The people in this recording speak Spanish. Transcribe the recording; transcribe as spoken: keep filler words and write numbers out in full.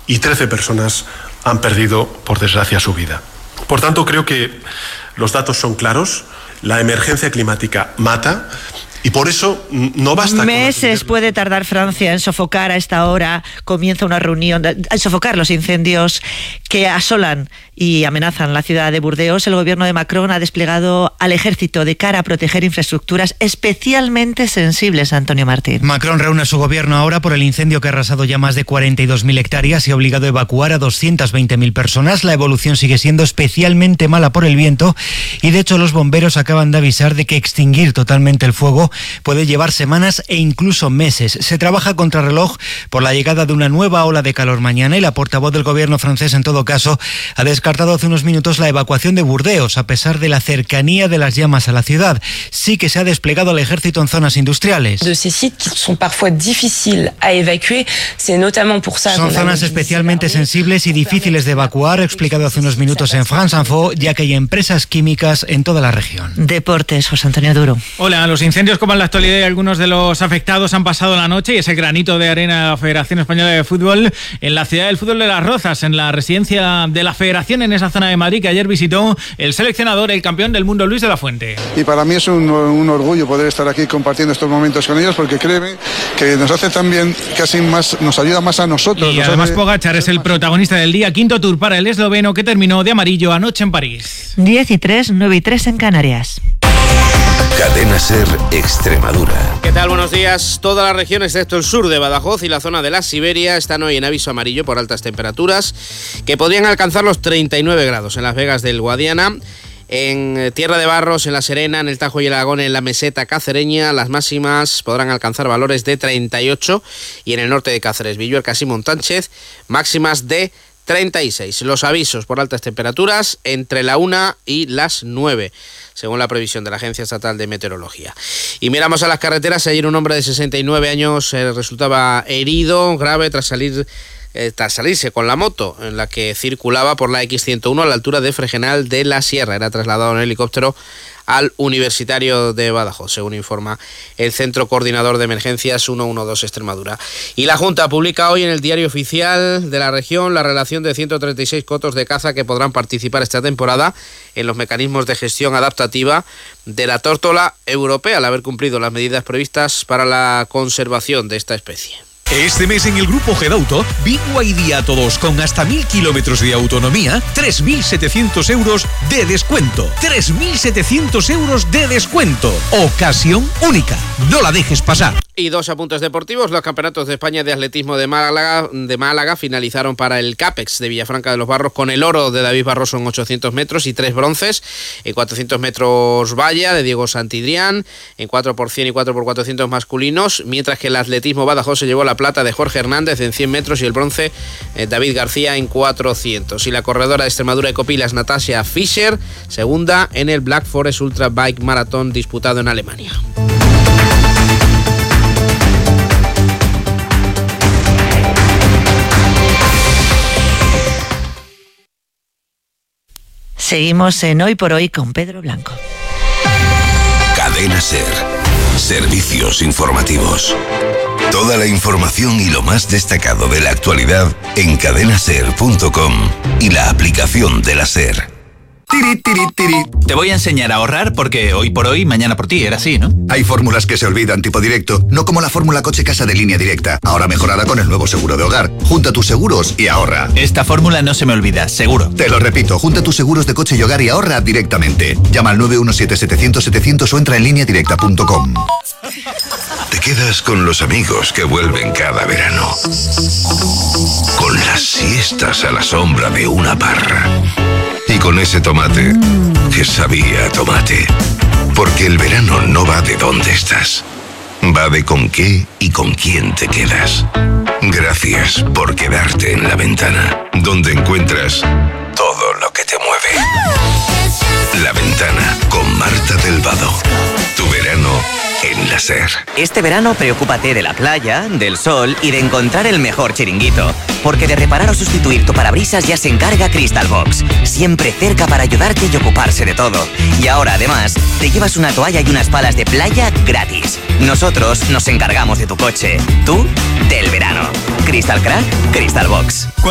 y trece personas han perdido, por desgracia, su vida. Por tanto, creo que los datos son claros, la emergencia climática mata. Y por eso no basta. Meses puede tardar Francia en sofocar a esta hora. Comienza una reunión, en sofocar los incendios que asolan y amenazan la ciudad de Burdeos. El gobierno de Macron ha desplegado al ejército de cara a proteger infraestructuras especialmente sensibles, Antonio Martín. Macron reúne a su gobierno ahora por el incendio que ha arrasado ya más de cuarenta y dos mil hectáreas y ha obligado a evacuar a doscientas veinte mil personas. La evolución sigue siendo especialmente mala por el viento y de hecho los bomberos acaban de avisar de que extinguir totalmente el fuego puede llevar semanas e incluso meses. Se trabaja contrarreloj por la llegada de una nueva ola de calor mañana y la portavoz del gobierno francés, en todo caso, ha descartado hace unos minutos la evacuación de Burdeos, a pesar de la cercanía de las llamas a la ciudad. Sí que se ha desplegado el ejército en zonas industriales. De ces sites qui sont parfois difficiles à évacuer, c'est notamment pour ça. Son zonas especialmente sensibles y difíciles de evacuar, ha explicado hace unos minutos en France Info, ya que hay empresas químicas en toda la región. Deportes, José Antonio Duro. Hola, los incendios como en la actualidad y algunos de los afectados han pasado la noche y ese granito de arena de la Federación Española de Fútbol en la ciudad del fútbol de Las Rozas, en la residencia de la Federación en esa zona de Madrid que ayer visitó el seleccionador, el campeón del mundo, Luis de la Fuente. Y para mí es un, un orgullo poder estar aquí compartiendo estos momentos con ellos, porque créeme que nos hace también casi más, nos ayuda más a nosotros. Y nos además hace... Pogačar es el protagonista del día, quinto tour para el esloveno que terminó de amarillo anoche en París. diez y tres, nueve y tres en Canarias. Cadena SER Extremadura. ¿Qué tal? Buenos días. Todas las regiones, excepto el sur de Badajoz y la zona de la Siberia, están hoy en aviso amarillo por altas temperaturas que podrían alcanzar los treinta y nueve grados en Las Vegas del Guadiana. En Tierra de Barros, en La Serena, en el Tajo y el Aragón, en la meseta cacereña, las máximas podrán alcanzar valores de treinta y ocho y en el norte de Cáceres, Villuercas y Montánchez, máximas de treinta y seis. Los avisos por altas temperaturas entre la una y las nueve, según la previsión de la Agencia Estatal de Meteorología. Y miramos a las carreteras. Ayer un hombre de sesenta y nueve años eh, resultaba herido grave tras salir eh, tras salirse con la moto en la que circulaba por la equis ciento uno a la altura de Fregenal de la Sierra. Era trasladado en helicóptero al Universitario de Badajoz, según informa el Centro Coordinador de Emergencias ciento doce Extremadura. Y la Junta publica hoy en el Diario Oficial de la región la relación de ciento treinta y seis cotos de caza que podrán participar esta temporada en los mecanismos de gestión adaptativa de la tórtola europea, al haber cumplido las medidas previstas para la conservación de esta especie. Este mes en el Grupo Gedauto, B Y D a todos con hasta mil kilómetros de autonomía, tres mil setecientos euros de descuento. tres mil setecientos euros de descuento. Ocasión única. No la dejes pasar. Y dos apuntes deportivos. Los campeonatos de España de atletismo de Málaga, de Málaga finalizaron para el CAPEX de Villafranca de los Barros con el oro de David Barroso en ochocientos metros y tres bronces. En cuatrocientos metros valla de Diego Santidrián, en cuatro por cien y cuatro por cuatrocientos masculinos, mientras que el atletismo Badajoz se llevó la plata de Jorge Hernández en cien metros y el bronce eh, David García en cuatrocientos. Y la corredora de Extremadura Ecopilas Natasha Fischer, segunda en el Black Forest Ultra Bike Marathon disputado en Alemania. Seguimos en Hoy por Hoy con Pedro Blanco. Cadena SER. Servicios informativos. Toda la información y lo más destacado de la actualidad en cadena ser punto com y la aplicación de la SER. Tiri, tiri, tiri. Te voy a enseñar a ahorrar porque hoy por hoy, mañana por ti, era así, ¿no? Hay fórmulas que se olvidan, tipo directo, no como la fórmula coche-casa de Línea Directa, ahora mejorada con el nuevo seguro de hogar. Junta tus seguros y ahorra. Esta fórmula no se me olvida, seguro. Te lo repito, junta tus seguros de coche y hogar y ahorra directamente. Llama al nueve uno siete, setecientos, setecientos o entra en línea directa punto com. Te quedas con los amigos que vuelven cada verano. Con las siestas a la sombra de una parra. Y con ese tomate que sabía a tomate. Porque el verano no va de dónde estás. Va de con qué y con quién te quedas. Gracias por quedarte en La Ventana, donde encuentras todo lo que te mueve. La Ventana con Marta del Vado. Tu verano en la SER. Este verano preocúpate de la playa, del sol y de encontrar el mejor chiringuito. Porque de reparar o sustituir tu parabrisas ya se encarga Crystal Box. Siempre cerca para ayudarte y ocuparse de todo. Y ahora además te llevas una toalla y unas palas de playa gratis. Nosotros nos encargamos de tu coche. Tú, del verano. Crystal Crack, Crystal Box.